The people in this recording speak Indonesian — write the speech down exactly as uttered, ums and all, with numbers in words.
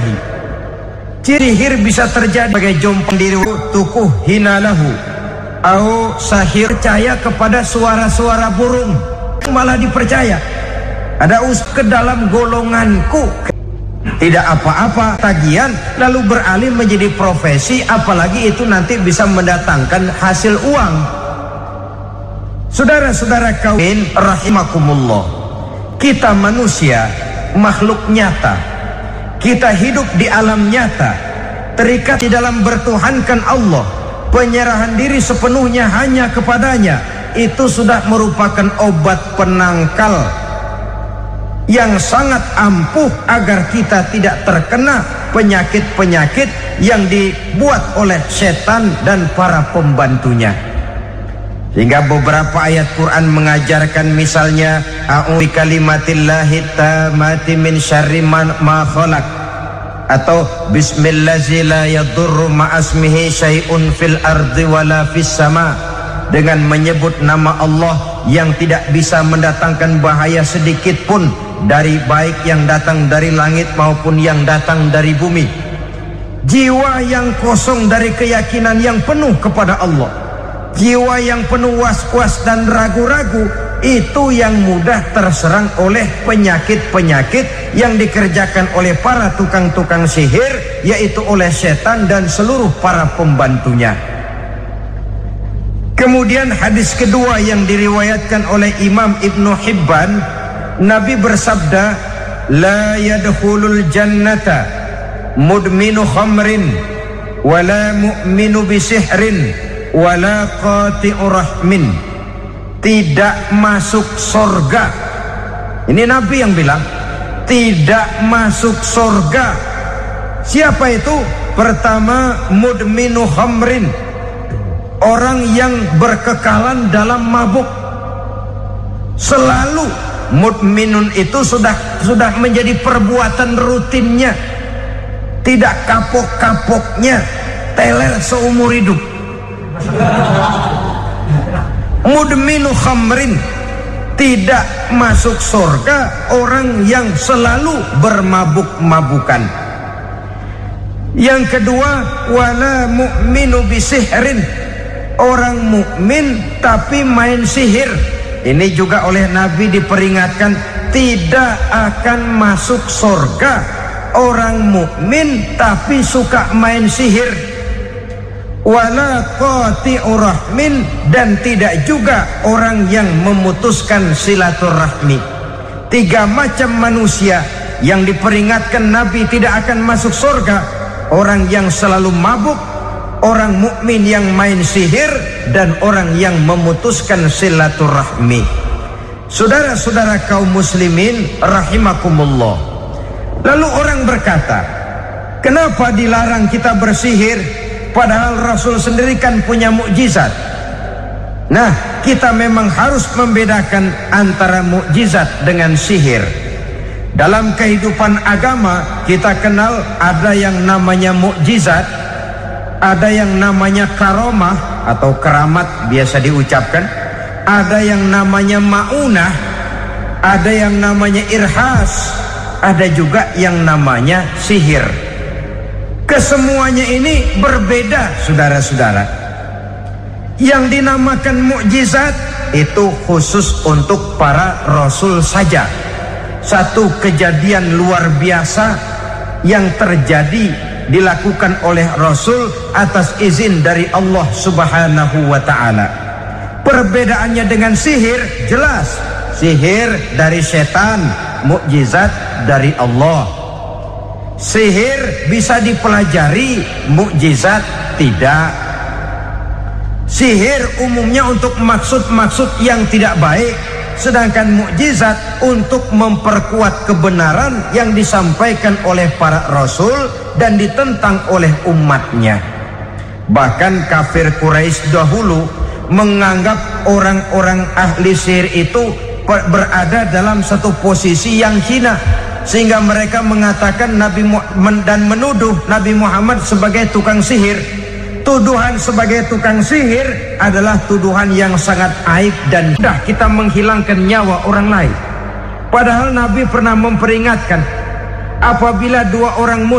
wajhi. Sihir bisa terjadi sebagai jompong diri tukuh hinalahu, au sahir percaya kepada suara-suara burung, malah dipercaya. Ada us ke dalam golonganku, tidak apa-apa tagihan, lalu beralih menjadi profesi, apalagi itu nanti bisa mendatangkan hasil uang. Saudara-saudara kaum rahimakumullah, kita manusia makhluk nyata, kita hidup di alam nyata, terikat di dalam bertuhankan Allah, penyerahan diri sepenuhnya hanya kepadanya. Itu sudah merupakan obat penangkal yang sangat ampuh agar kita tidak terkena penyakit-penyakit yang dibuat oleh setan dan para pembantunya. Sehingga beberapa ayat Quran mengajarkan, misalnya a'udzu bikalimatillahi tammati min syarri ma khalaq, atau bismillazi la yadurru ma'asmihi syai'un fil ardi wala fis sama, dengan menyebut nama Allah yang tidak bisa mendatangkan bahaya sedikit pun, dari baik yang datang dari langit maupun yang datang dari bumi. Jiwa yang kosong dari keyakinan yang penuh kepada Allah, jiwa yang penuh was-was dan ragu-ragu, itu yang mudah terserang oleh penyakit-penyakit yang dikerjakan oleh para tukang-tukang sihir, yaitu oleh setan dan seluruh para pembantunya. Kemudian hadis kedua yang diriwayatkan oleh Imam Ibnu Hibban, Nabi bersabda, la yadkhulul jannata mudminu khamrin wala mu'minu bisihrin wala qati'u rahmin. Tidak masuk surga, ini Nabi yang bilang, tidak masuk surga. Siapa itu? Pertama, mudminu khamrin, orang yang berkekalan dalam mabuk. Selalu mudminun itu sudah sudah menjadi perbuatan rutinnya, tidak kapok-kapoknya, teler seumur hidup. Mudminu khamrin, tidak masuk surga orang yang selalu bermabuk-mabukan. Yang kedua, wala mu'minu bisihrin, orang mukmin tapi main sihir. Ini juga oleh Nabi diperingatkan, tidak akan masuk surga orang mukmin tapi suka main sihir. Wala qati'u rahmin, dan tidak juga orang yang memutuskan silaturahmi. Tiga macam manusia yang diperingatkan Nabi tidak akan masuk surga: orang yang selalu mabuk, orang mukmin yang main sihir, dan orang yang memutuskan silaturahmi. Saudara-saudara kaum muslimin rahimakumullah. Lalu orang berkata, kenapa dilarang kita bersihir, padahal Rasul sendiri kan punya mukjizat? Nah, kita memang harus membedakan antara mukjizat dengan sihir. Dalam kehidupan agama kita kenal ada yang namanya mukjizat, ada yang namanya karomah atau keramat biasa diucapkan, ada yang namanya maunah, ada yang namanya irhas, ada juga yang namanya sihir. Kesemuanya ini berbeda, saudara-saudara. Yang dinamakan mukjizat itu khusus untuk para rasul saja. Satu kejadian luar biasa yang terjadi dilakukan oleh Rasul atas izin dari Allah Subhanahu wa ta'ala. Perbedaannya dengan sihir jelas. Sihir dari setan, mukjizat dari Allah. Sihir bisa dipelajari, mukjizat tidak. Sihir umumnya untuk maksud-maksud yang tidak baik, sedangkan mukjizat untuk memperkuat kebenaran yang disampaikan oleh para rasul dan ditentang oleh umatnya. Bahkan kafir Quraisy dahulu menganggap orang-orang ahli sihir itu berada dalam satu posisi yang hina, sehingga mereka mengatakan Nabi Muhammad dan menuduh Nabi Muhammad sebagai tukang sihir. Tuduhan sebagai tukang sihir adalah tuduhan yang sangat aib dan mudah kita menghilangkan nyawa orang lain. Padahal Nabi pernah memperingatkan, apabila dua orang